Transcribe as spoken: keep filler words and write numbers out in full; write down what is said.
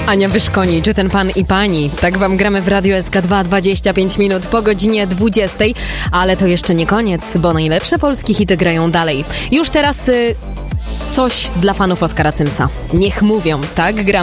Ania Wyszkoni, czy ten pan i pani? Tak wam gramy w Radiu S K dwa, dwadzieścia pięć minut po godzinie dwudziestej, ale to jeszcze nie koniec, bo najlepsze polskie hity grają dalej. Już teraz y, coś dla fanów Oskara Cymsa. Niech mówią, tak? Gramy